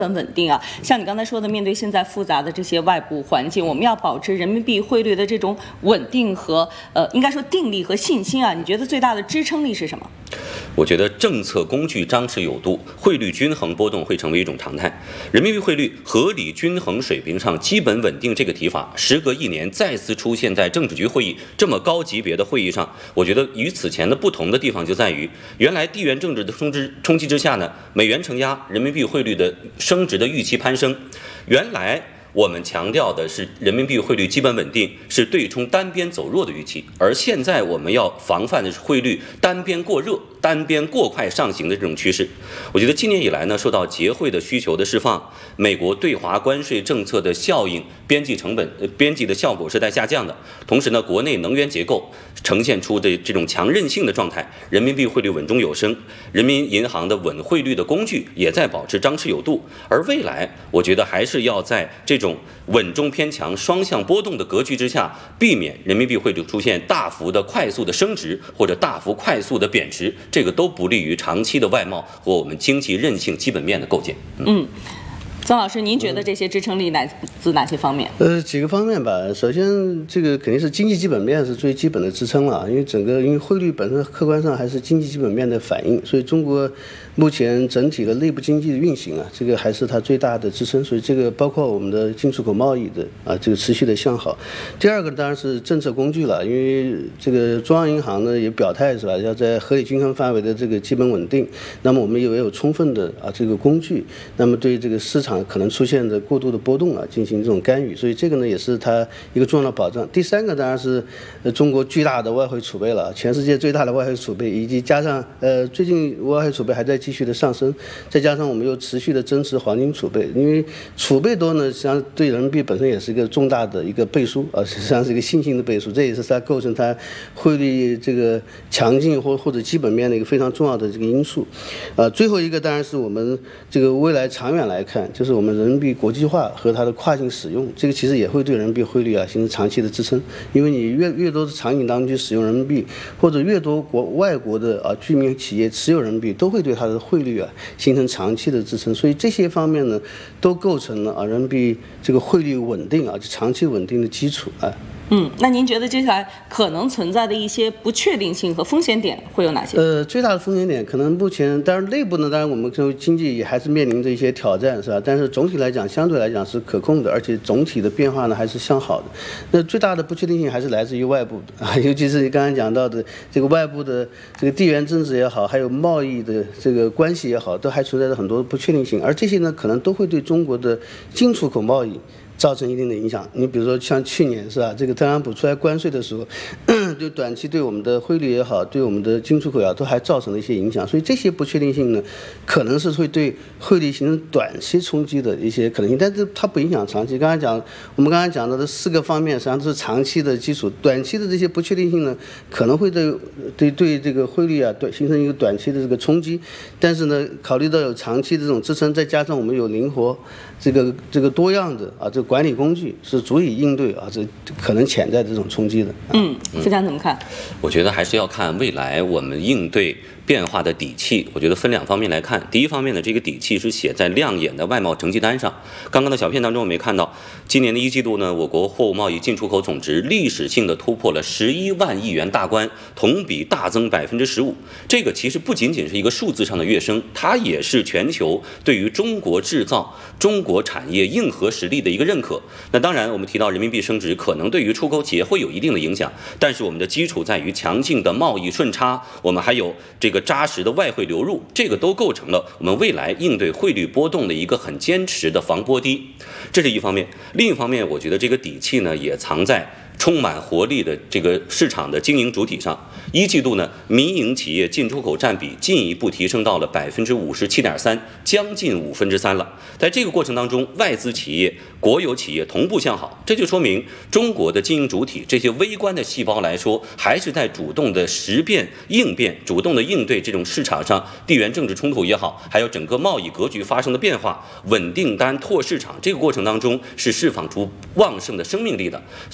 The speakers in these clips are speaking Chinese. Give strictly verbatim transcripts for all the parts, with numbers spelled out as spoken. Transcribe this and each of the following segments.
很稳定啊，像你刚才说的，面对现在复杂的这些外部环境，我们要保持人民币汇率的这种稳定和呃，应该说定力和信心啊。你觉得最大的支撑力是什么？ 我觉得政策工具张弛有度，汇率均衡波动会成为一种常态。人民币汇率合理均衡水平上基本稳定这个提法，时隔一年再次出现在政治局会议这么高级别的会议上，我觉得与此前的不同的地方就在于，原来地缘政治的冲之冲击之下呢，美元承压，人民币汇率的升值的预期攀升，原来我们强调的是人民币汇率基本稳定，是对冲单边走弱的预期，而现在我们要防范的是汇率单边过热、单边过快上行的这种趋势。我觉得今年以来呢，受到结汇的需求的释放，美国对华关税政策的效应、边际成本、呃、边际的效果是在下降的。同时呢，国内能源结构呈现出的这种强韧性的状态，人民币汇率稳中有升，人民银行的稳汇率的工具也在保持张弛有度。而未来，我觉得还是要在这种稳中偏强、双向波动的格局之下，避免人民币汇率出现大幅的快速的升值或者大幅快速的贬值，这个都不利于长期的外贸和我们经济韧性基本面的构建。嗯。嗯曾老师，您觉得这些支撑力来自哪些方面？ 呃，几个方面吧。首先，这个肯定是经济基本面是最基本的支撑了，因为整个因为汇率本身客观上还是经济基本面的反应，所以中国目前整体的内部经济的运行啊，这个还是它最大的支撑。所以这个包括我们的进出口贸易的啊，这个持续的向好。第二个当然是政策工具了，因为这个中央银行呢也表态是吧，要在合理均衡范围的这个基本稳定。那么我们也有充分的啊这个工具，那么对这个市场可能出现的过度的波动啊，进行这种干预，所以这个呢也是它一个重要的保障。第三个当然是呃中国巨大的外汇储备了，全世界最大的外汇储备，以及加上呃最近外汇储备还在继续的上升，再加上我们又持续的增持黄金储备，因为储备多呢，实际上对人民币本身也是一个重大的一个背书啊，实际上是一个信心的背书，这也是它构成它汇率这个强劲或或者基本面的一个非常重要的这个因素。呃，最后一个当然是我们这个未来长远来看，就是我们人民币国际化和它的跨境使用，这个其实也会对人民币汇率啊形成长期的支撑。因为你越越多的场景当中去使用人民币，或者越多国外国的啊居民企业持有人民币，都会对它的汇率啊形成长期的支撑。所以这些方面呢，都构成了啊人民币这个汇率稳定啊长期稳定的基础啊。 嗯，那您觉得接下来可能存在的一些不确定性和风险点会有哪些？ 呃，最大的风险点可能目前，当然内部呢，当然我们经济也还是面临着一些挑战，是吧？但是总体来讲，相对来讲是可控的，而且总体的变化呢还是向好的。那最大的不确定性还是来自于外部的啊，尤其是你刚才讲到的这个外部的这个地缘政治也好，还有贸易的这个关系也好，都还存在着很多不确定性，而这些呢，可能都会对中国的进出口贸易造成一定的影响。你比如说像去年是吧，这个特朗普出来关税的时候，就短期对我们的汇率也好，对我们的进出口也好，都还造成了一些影响。所以这些不确定性呢，可能是会对汇率形成短期冲击的一些可能性，但是它不影响长期。刚才讲，我们刚才讲到的四个方面，实际上都是长期的基础，短期的这些不确定性呢，可能会对对对这个汇率啊，对形成一个短期的这个冲击。但是呢，考虑到有长期的这种支撑，再加上我们有灵活这个这个多样的啊这个管理工具，是足以应对啊这可能潜在的这种冲击的。 嗯，非常怎么看？ 我觉得还是要看未来我们应对变化的底气。我觉得分两方面来看。第一方面呢，这个底气是写在亮眼的外贸成绩单上。刚刚的小片当中我们也看到，今年的一季度呢，我国货物贸易进出口总值历史性的突破了十一万亿元大关，同比大增百分之十五。这个其实不仅仅是一个数字上的跃升，它也是全球对于中国制造、中国产业硬核实力的一个认可。那当然，我们提到人民币升值，可能对于出口企业会有一定的影响，但是我们的基础在于强劲的贸易顺差，我们还有这个扎实的外汇流入，这个都构成了我们未来应对汇率波动的一个很坚实的防波堤。这是一方面。另一方面，我觉得这个底气呢，也藏在充满活力的这个市场的经营主体上。一季度呢，民营企业进出口占比进一步提升到了百分之五十七点三，将近五分之三了。在这个过程当中，外资企业、国有企业同步向好，这就说明中国的经营主体这些微观的细胞来说，还是在主动的识变应变，主动的应对这种市场上地缘政治冲突也好，还有整个贸易格局发生的变化，稳订单、拓市场这个过程当中是释放出旺盛的生命力的。所以未来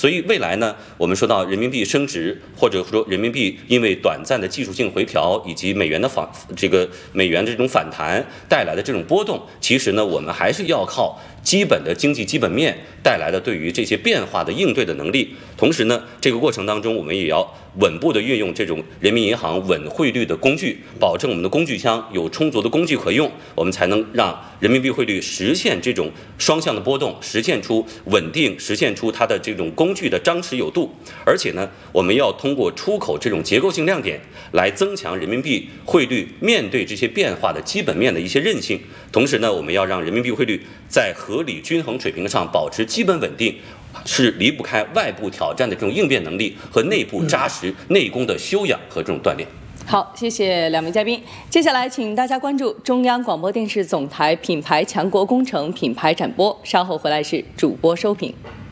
来呢，我们说到人民币升值，或者说人民币因为短暂的技术性回调以及美元的反这个美元的这种反弹带来的这种波动，其实呢，我们还是要靠基本的经济基本面带来的对于这些变化的应对的能力。同时呢，这个过程当中，我们也要稳步的运用这种人民银行稳汇率的工具，保证我们的工具箱有充足的工具可用，我们才能让人民币汇率实现这种双向的波动，实现出稳定，实现出它的这种工具的张弛有度。而且呢，我们要通过出口这种结构性亮点来增强人民币汇率面对这些变化的基本面的一些韧性。同时呢，我们要让人民币汇率在合理均衡水平上保持基本稳定，是离不开外部挑战的这种应变能力和内部扎实内功的修养和这种锻炼。 好，谢谢两位嘉宾。接下来，请大家关注中央广播电视总台品牌强国工程品牌展播。稍后回来是主播收评。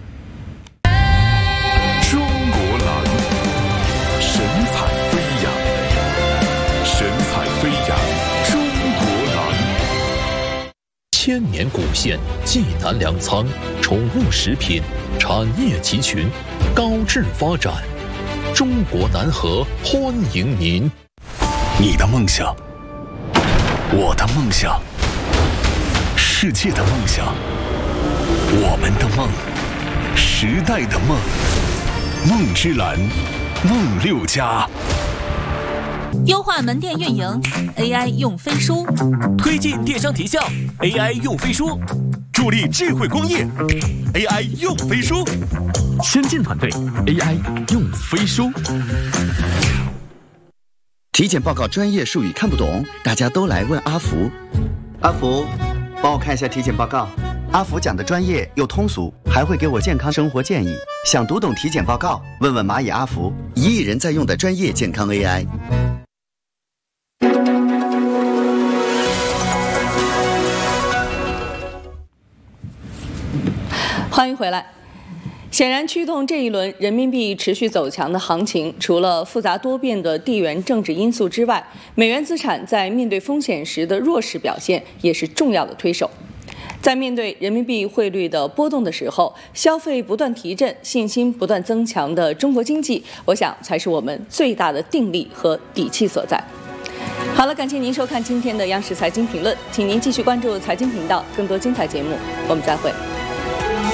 中国蓝，神采飞扬，神采飞扬，中国蓝。千年古县，济南粮仓，宠物食品，产业集群，高质发展。中国南河欢迎您。你的梦想，我的梦想，世界的梦想，我们的梦，时代的梦，梦之蓝，梦六家。 优化门店运营 ，A I 用飞书； 推进电商提效 ，A I 用飞书； 助力智慧工业 ，A I 用飞书； 先进团队 ，A I 用飞书。 体检报告专业术语看不懂，大家都来问阿福。阿福，帮我看一下体检报告。阿福讲的专业又通俗，还会给我健康生活建议。想读懂体检报告，问问蚂蚁阿福，一亿人在用的专业健康 A I。 欢迎回来。显然，驱动这一轮人民币持续走强的行情，除了复杂多变的地缘政治因素之外，美元资产在面对风险时的弱势表现也是重要的推手。在面对人民币汇率的波动的时候，消费不断提振、信心不断增强的中国经济，我想才是我们最大的定力和底气所在。好了，感谢您收看今天的央视财经评论，请您继续关注财经频道，更多精彩节目，我们再会。